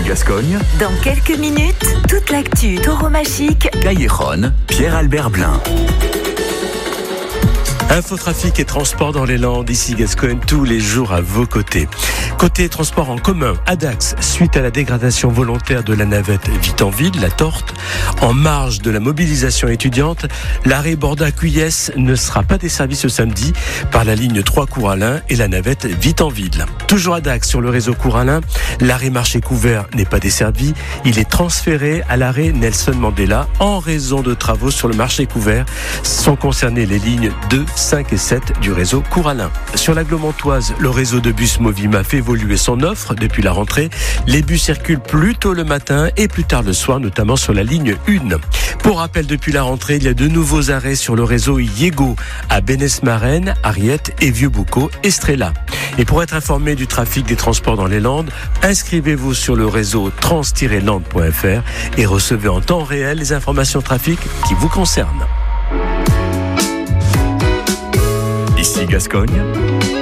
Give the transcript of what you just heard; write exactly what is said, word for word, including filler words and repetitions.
Gascogne. Dans quelques minutes, toute l'actu tauromachique. Cailleron, Pierre-Albert Blin. Infotrafic et transport dans les Landes, ici Gascogne, tous les jours à vos côtés. Côté transport en commun, à Dax, suite à la dégradation volontaire de la navette Vite-en-Ville, la Torte, en marge de la mobilisation étudiante, l'arrêt Borda-Cuyès ne sera pas desservi ce samedi par la ligne trois Couralin et la navette Vite-en-Ville. Toujours à Dax, sur le réseau Couralin, l'arrêt marché couvert n'est pas desservi. Il est transféré à l'arrêt Nelson Mandela en raison de travaux sur le marché couvert. Sont concernées les lignes deux, cinq et sept du réseau Couralin. Sur l'agglomontoise, le réseau de bus Movima fait évoluer son offre depuis la rentrée. Les bus circulent plus tôt le matin et plus tard le soir, notamment sur la ligne un. Pour rappel, depuis la rentrée, il y a de nouveaux arrêts sur le réseau Yego à Bénès-Marraine, Ariette et Vieux-Boucau, Estrella. Et pour être informé du trafic des transports dans les Landes, inscrivez-vous sur le réseau trans tiret landes point f r et recevez en temps réel les informations trafic qui vous concernent. Ici Gascogne.